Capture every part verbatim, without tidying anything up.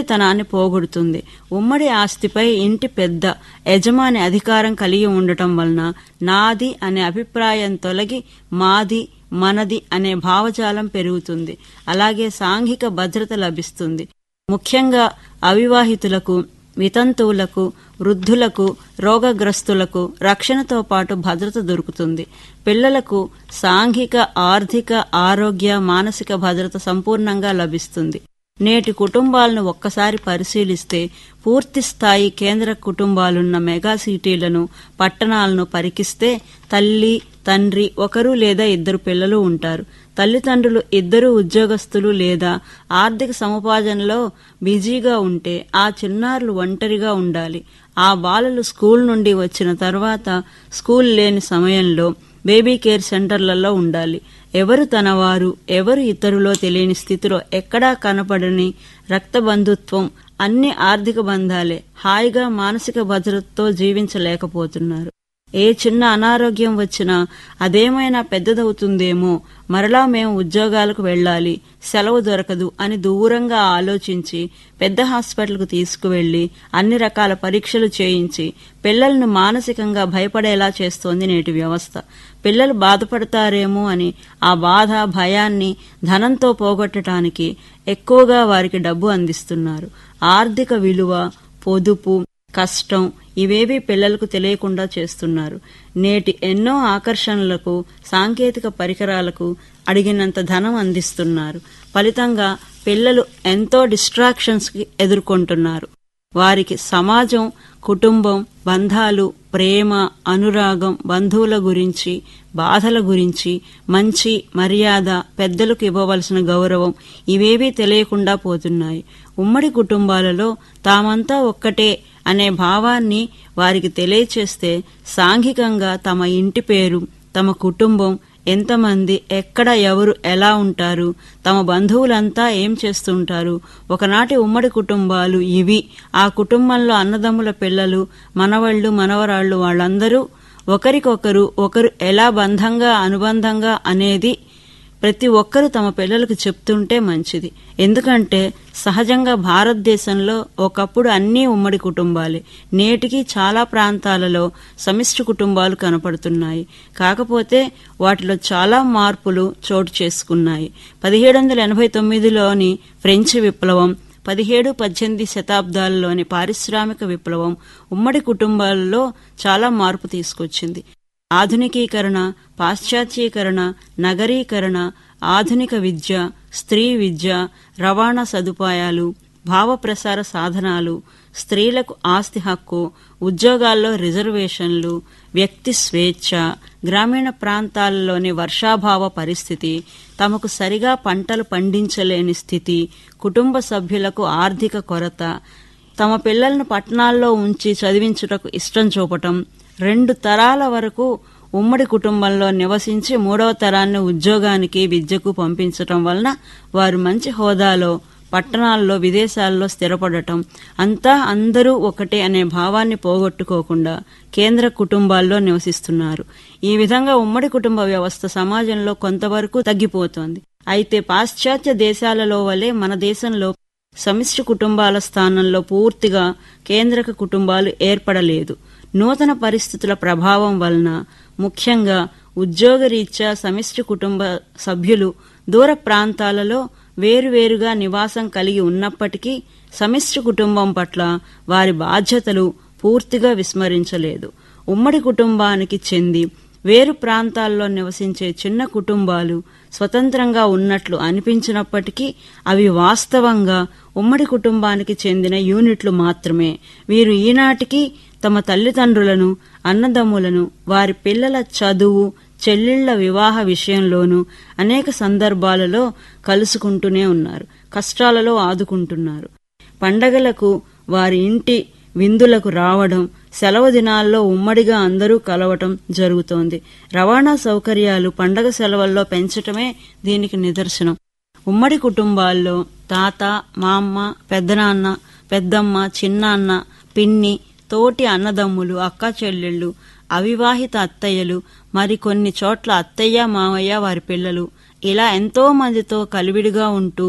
ఒంటరితనాన్ని పోగొడుతుంది. ఉమ్మడి ఆస్తిపై ఇంటి పెద్ద యజమాని అధికారం కలిగి ఉండటం వలన నాది అనే అభిప్రాయం తొలగి మాది మనది అనే భావజాలం పెరుగుతుంది. అలాగే సాంఘిక భద్రత లభిస్తుంది. ముఖ్యంగా అవివాహితులకు, వితంతువులకు, వృద్ధులకు, రోగగ్రస్తులకు రక్షణతో పాటు భద్రత దొరుకుతుంది. పిల్లలకు సాంఘిక, ఆర్థిక, ఆరోగ్య, మానసిక భద్రత సంపూర్ణంగా లభిస్తుంది. నేటి కుటుంబాలను ఒక్కసారి పరిశీలిస్తే పూర్తి స్థాయి కేంద్ర కుటుంబాలున్న మెగా సిటీలను, పట్టణాలను పరికిస్తే తల్లి, తండ్రి, ఒకరు లేదా ఇద్దరు పిల్లలు ఉంటారు. తల్లిదండ్రులు ఇద్దరు ఉద్యోగస్తులు లేదా ఆర్థిక సముపార్జనలో బిజీగా ఉంటే ఆ చిన్నారులు ఒంటరిగా ఉండాలి. ఆ బాలలు స్కూల్ నుండి వచ్చిన తర్వాత స్కూల్ లేని సమయంలో బేబీ కేర్ సెంటర్లలో ఉండాలి. ఎవరు తనవారు, ఎవరు ఇతరులో తెలియని స్థితిలో ఎక్కడా కనపడని రక్త బంధుత్వం, అన్ని ఆర్థిక బంధాలే హాయిగా మానసిక భద్రతతో జీవించలేకపోతున్నారు. ఏ చిన్న అనారోగ్యం వచ్చినా అదేమైనా పెద్దదవుతుందేమో, మరలా మేము ఉద్యోగాలకు వెళ్లాలి, సెలవు దొరకదు అని దూరంగా ఆలోచించి పెద్ద హాస్పిటల్కు తీసుకువెళ్లి అన్ని రకాల పరీక్షలు చేయించి పిల్లలను మానసికంగా భయపడేలా చేస్తోంది నేటి వ్యవస్థ. పిల్లలు బాధపడతారేమో అని ఆ బాధ, భయాన్ని ధనంతో పోగొట్టడానికి ఎక్కువగా వారికి డబ్బు అందిస్తున్నారు. ఆర్థిక విలువ, పొదుపు, కష్టం ఇవేవీ పిల్లలకు తెలియకుండా చేస్తున్నారు. నేటి ఎన్నో ఆకర్షణలకు, సాంకేతిక పరికరాలకు అడిగినంత ధనం అందిస్తున్నారు. ఫలితంగా పిల్లలు ఎంతో డిస్ట్రాక్షన్స్ కి ఎదుర్కొంటున్నారు. వారికి సమాజం, కుటుంబం, బంధాలు, ప్రేమ, అనురాగం, బంధువుల గురించి, బాధల గురించి, మంచి, మర్యాద, పెద్దలకు ఇవ్వవలసిన గౌరవం ఇవేవీ తెలియకుండా పోతున్నాయి. ఉమ్మడి కుటుంబాలలో తామంతా ఒక్కటే అనే భావాన్ని వారికి తెలియచేస్తే సాంఘికంగా తమ ఇంటి పేరు, తమ కుటుంబం ఎంతమంది, ఎక్కడ ఎవరు ఎలా ఉంటారు, తమ బంధువులంతా ఏం చేస్తుంటారు, ఒకనాటి ఉమ్మడి కుటుంబాలు ఇవి, ఆ కుటుంబంలో అన్నదమ్ముల పిల్లలు, మనవళ్లు, మనవరాళ్లు వాళ్ళందరూ ఒకరికొకరు ఒకరు ఎలా బంధంగా, అనుబంధంగా అనేది ప్రతి ఒక్కరూ తమ పిల్లలకు చెప్తుంటే మంచిది. ఎందుకంటే సహజంగా భారతదేశంలో ఒకప్పుడు అన్నీ ఉమ్మడి కుటుంబాలే. నేటికి చాలా ప్రాంతాలలో సమిష్టి కుటుంబాలు కనపడుతున్నాయి. కాకపోతే వాటిలో చాలా మార్పులు చోటు చేసుకున్నాయి. పదిహేడు వందల ఎనభై తొమ్మిదిలోని ఫ్రెంచి విప్లవం, పదిహేడు పద్దెనిమిది శతాబ్దాలలోని పారిశ్రామిక విప్లవం ఉమ్మడి కుటుంబాలలో చాలా మార్పు తీసుకొచ్చింది. ఆధునికీకరణ, పాశ్చాత్యీకరణ, నగరీకరణ, ఆధునిక విద్య, స్త్రీ విద్య, రవాణా సదుపాయాలు, భావప్రసార సాధనాలు, స్త్రీలకు ఆస్తి హక్కు, ఉద్యోగాల్లో రిజర్వేషన్లు, వ్యక్తి స్వేచ్ఛ, గ్రామీణ ప్రాంతాల్లోని వర్షాభావ పరిస్థితి, తమకు సరిగా పంటలు పండించలేని స్థితి, కుటుంబ సభ్యులకు ఆర్థిక కొరత, తమ పిల్లలను పట్టణాల్లో ఉంచి చదివించుటకు ఇష్టం చూపటం, రెండు తరాల వరకు ఉమ్మడి కుటుంబంలో నివసించి మూడవ తరాన్ని ఉద్యోగానికి, విద్యకు పంపించటం వలన వారు మంచి హోదాలో పట్టణాల్లో, విదేశాల్లో స్థిరపడటం, అంతా అందరూ ఒకటే అనే భావాన్ని పోగొట్టుకోకుండా కేంద్ర కుటుంబాల్లో నివసిస్తున్నారు. ఈ విధంగా ఉమ్మడి కుటుంబ వ్యవస్థ సమాజంలో కొంతవరకు తగ్గిపోతోంది. అయితే పాశ్చాత్య దేశాలలో వలె మన దేశంలో సమిష్టి కుటుంబాల స్థానంలో పూర్తిగా కేంద్రక కుటుంబాలు ఏర్పడలేదు. నూతన పరిస్థితుల ప్రభావం వలన ముఖ్యంగా ఉద్యోగరీత్యా సమిష్టి కుటుంబ సభ్యులు దూర ప్రాంతాలలో వేరువేరుగా నివాసం కలిగి ఉన్నప్పటికీ సమిష్టి కుటుంబం పట్ల వారి బాధ్యతలు పూర్తిగా విస్మరించలేదు. ఉమ్మడి కుటుంబానికి చెంది వేరు ప్రాంతాల్లో నివసించే చిన్న కుటుంబాలు స్వతంత్రంగా ఉన్నట్లు అనిపించినప్పటికీ అవి వాస్తవంగా ఉమ్మడి కుటుంబానికి చెందిన యూనిట్లు మాత్రమే. వీరు ఈనాటికి తమ తల్లిదండ్రులను, అన్నదమ్ములను, వారి పిల్లల చదువు, చెల్లెళ్ల వివాహ విషయంలోనూ అనేక సందర్భాలలో కలుసుకుంటూనే ఉన్నారు. కష్టాలలో ఆదుకుంటున్నారు. పండగలకు వారి ఇంటి విందులకు రావడం, సెలవు దినాల్లో ఉమ్మడిగా అందరూ కలవటం జరుగుతోంది. రవాణా సౌకర్యాలు పండగ సెలవుల్లో పెంచటమే దీనికి నిదర్శనం. ఉమ్మడి కుటుంబాల్లో తాత, మామ్మ, పెద్దనాన్న, పెద్దమ్మ, చిన్నాన్న, పిన్ని, తోటి అన్నదమ్ములు, అక్క చెల్లెళ్ళు, అవివాహిత అత్తయ్యలు, మరికొన్ని చోట్ల అత్తయ్య, మామయ్య, వారి పిల్లలు, ఇలా ఎంతో మందితో కలివిడిగా ఉంటూ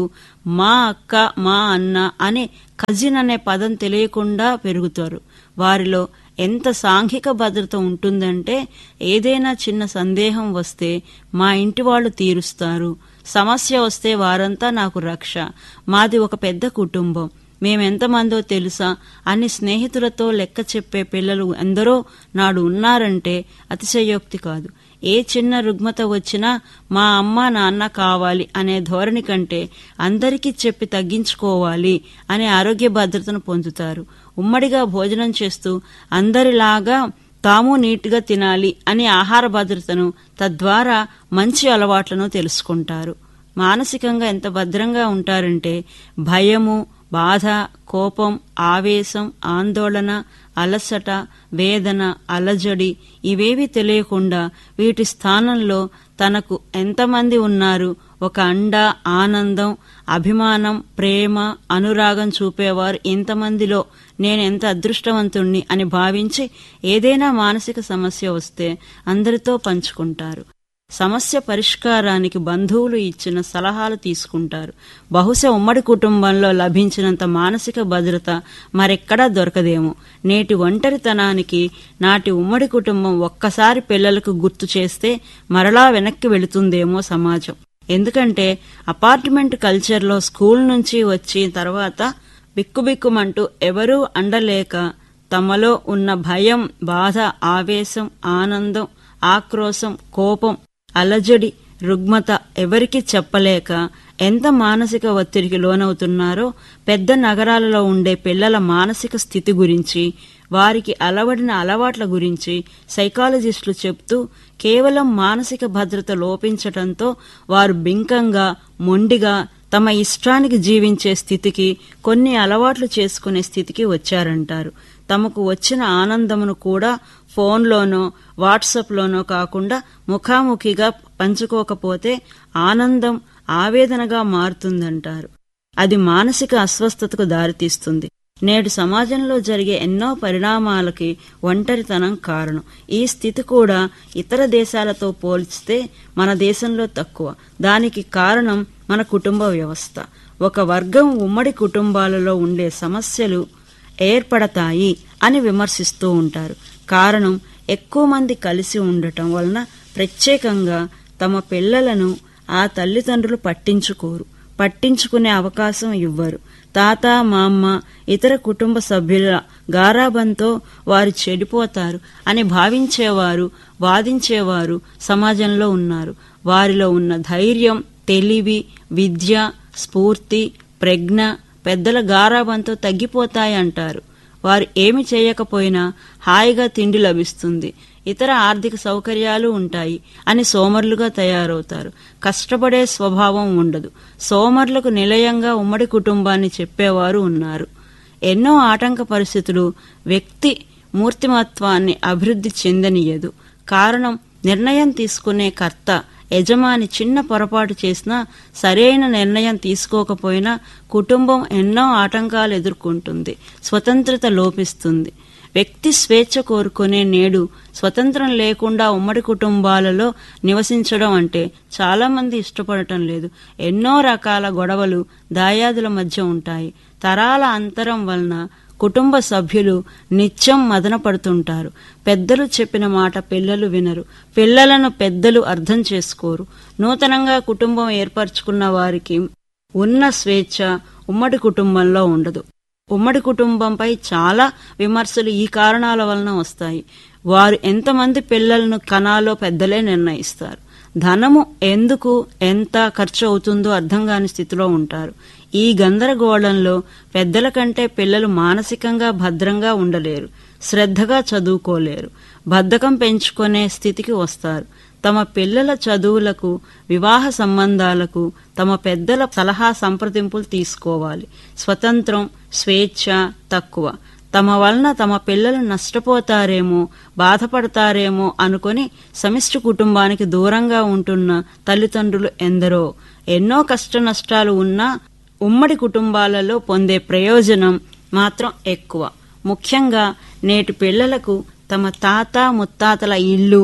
మా అక్క, మా అన్న అనే కజిన్ అనే పదం తెలియకుండా పెరుగుతారు. వారిలో ఎంత సాంఘిక భద్రత ఉంటుందంటే ఏదైనా చిన్న సందేహం వస్తే మా ఇంటి వాళ్ళు తీరుస్తారు, సమస్య వస్తే వారంతా నాకు రక్ష, మాది ఒక పెద్ద కుటుంబం, మేమెంతమందో తెలుసా అని స్నేహితులతో లెక్క చెప్పే పిల్లలు ఎందరో నాడు ఉన్నారంటే అతిశయోక్తి కాదు. ఏ చిన్న రుగ్మత వచ్చినా మా అమ్మ నాన్న కావాలి అనే ధోరణి కంటే అందరికీ చెప్పి తగ్గించుకోవాలి అనే ఆరోగ్య భద్రతను పొందుతారు. ఉమ్మడిగా భోజనం చేస్తూ అందరిలాగా తాము నీట్గా తినాలి అనే ఆహార భద్రతను, తద్వారా మంచి అలవాట్లను తెలుసుకుంటారు. మానసికంగా ఎంత భద్రంగా ఉంటారంటే భయము, బాధ, కోపం, ఆవేశం, ఆందోళన, అలసట, వేదన, అలజడి ఇవేవి తెలియకుండా వీటి స్థానంలో తనకు ఎంతమంది ఉన్నారు, ఒక అండ, ఆనందం, అభిమానం, ప్రేమ, అనురాగం చూపేవారు ఇంతమందిలో నేనెంత అదృష్టవంతుణ్ణి అని భావించి ఏదైనా మానసిక సమస్య వస్తే అందరితో పంచుకుంటారు. సమస్య పరిష్కారానికి బంధువులు ఇచ్చిన సలహాలు తీసుకుంటారు. బహుశా ఉమ్మడి కుటుంబంలో లభించినంత మానసిక భద్రత మరెక్కడా దొరకదేమో. నేటి ఒంటరితనానికి నాటి ఉమ్మడి కుటుంబం ఒక్కసారి పిల్లలకు గుర్తు చేస్తే మరలా వెనక్కి వెళుతుందేమో సమాజం. ఎందుకంటే అపార్ట్మెంట్ కల్చర్లో స్కూల్ నుంచి వచ్చి తర్వాత బిక్కుబిక్కుమంటూ ఎవరూ అండలేక తమలో ఉన్న భయం, బాధ, ఆవేశం, ఆనందం, ఆక్రోశం, కోపం, అలజడి, రుగ్మత ఎవరికి చెప్పలేక ఎంత మానసిక ఒత్తిడికి లోనవుతున్నారో పెద్ద నగరాలలో ఉండే పిల్లల మానసిక స్థితి గురించి, వారికి అలవడిన అలవాట్ల గురించి సైకాలజిస్టులు చెప్తూ కేవలం మానసిక భద్రత లోపించటంతో వారు బింకంగా, మొండిగా తమ ఇష్టానికి జీవించే స్థితికి, కొన్ని అలవాట్లు చేసుకునే స్థితికి వచ్చారంటారు. తమకు వచ్చిన ఆనందమును కూడా ఫోన్లోనో వాట్సాప్లోనో కాకుండా ముఖాముఖిగా పంచుకోకపోతే ఆనందం ఆవేదనగా మారుతుందంటారు. అది మానసిక అస్వస్థతకు దారితీస్తుంది. నేడు సమాజంలో జరిగే ఎన్నో పరిణామాలకి ఒంటరితనం కారణం. ఈ స్థితి కూడా ఇతర దేశాలతో పోల్చితే మన దేశంలో తక్కువ. దానికి కారణం మన కుటుంబ వ్యవస్థ. ఒక వర్గం ఉమ్మడి కుటుంబాలలో ఉండే సమస్యలు ఏర్పడతాయి అని విమర్శిస్తూ ఉంటారు. కారణం ఎక్కువ మంది కలిసి ఉండటం వలన ప్రత్యేకంగా తమ పిల్లలను ఆ తల్లిదండ్రులు పట్టించుకోరు, పట్టించుకునే అవకాశం ఇవ్వరు. తాత, మామ, ఇతర కుటుంబ సభ్యుల గారాబంతో వారు చెడిపోతారు అని భావించేవారు, వాదించేవారు సమాజంలో ఉన్నారు. వారిలో ఉన్న ధైర్యం, తెలివి, విద్య, స్ఫూర్తి, ప్రజ్ఞ పెద్దల గారాబంతో తగ్గిపోతాయంటారు. వారు ఏమి చేయకపోయినా హాయిగా తిండి లభిస్తుంది, ఇతర ఆర్థిక సౌకర్యాలు ఉంటాయి అని సోమరులుగా తయారవుతారు. కష్టపడే స్వభావం ఉండదు. సోమరులకు నిలయంగా ఉమ్మడి కుటుంబాన్ని చెప్పేవారు ఉన్నారు. ఎన్నో ఆటంక పరిస్థితులు వ్యక్తి మూర్తిమత్వాన్ని అభివృద్ధి చెందనీయదు. కారణం నిర్ణయం తీసుకునే కర్త, యజమాని చిన్న పొరపాటు చేసినా, సరైన నిర్ణయం తీసుకోకపోయినా కుటుంబం ఎన్నో ఆటంకాలు ఎదుర్కొంటుంది, స్వతంత్రత లోపిస్తుంది. వ్యక్తి స్వేచ్ఛ కోరుకునే నేడు స్వతంత్రం లేకుండా ఉమ్మడి కుటుంబాలలో నివసించడం అంటే చాలా మంది ఇష్టపడటం లేదు. ఎన్నో రకాల గొడవలు, దాయాదుల మధ్య ఉంటాయి. తరాల అంతరం వలన కుటుంబ సభ్యులు నిత్యం మదన పడుతుంటారు. పెద్దలు చెప్పిన మాట పిల్లలు వినరు, పిల్లలను పెద్దలు అర్థం చేసుకోరు. నూతనంగా కుటుంబం ఏర్పరచుకున్న వారికి ఉన్న స్వేచ్ఛ ఉమ్మడి కుటుంబంలో ఉండదు. ఉమ్మడి కుటుంబంపై చాలా విమర్శలు ఈ కారణాల వలన వస్తాయి. వారు ఎంతమంది పిల్లలను కనాలో పెద్దలే నిర్ణయిస్తారు. ధనము ఎందుకు, ఎంత ఖర్చు అవుతుందో అర్థం కాని స్థితిలో ఉంటారు. ఈ గందరగోళంలో పెద్దల కంటే పిల్లలు మానసికంగా భద్రంగా ఉండలేరు, శ్రద్ధగా చదువుకోలేరు, బద్ధకం పెంచుకునే స్థితికి వస్తారు. తమ పిల్లల చదువులకు, వివాహ సంబంధాలకు తమ పెద్దల సలహా సంప్రదింపులు తీసుకోవాలి. స్వతంత్రం, స్వేచ్ఛ తక్కువ. తమ వలన తమ పిల్లలు నష్టపోతారేమో, బాధపడతారేమో అనుకుని సమిష్టి కుటుంబానికి దూరంగా ఉంటున్న తల్లిదండ్రులు ఎందరో. ఎన్నో కష్ట నష్టాలు ఉన్నా ఉమ్మడి కుటుంబాలలో పొందే ప్రయోజనం మాత్రం ఎక్కువ. ముఖ్యంగా నేటి పిల్లలకు తమ తాత ముత్తాతల ఇల్లు,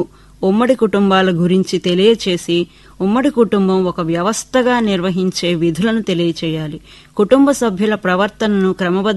ఉమ్మడి కుటుంబాల గురించి తెలియచేసి ఉమ్మడి కుటుంబం ఒక వ్యవస్థగా నిర్వహించే విధులను తెలియచేయాలి. కుటుంబ సభ్యుల ప్రవర్తనను క్రమబద్ధ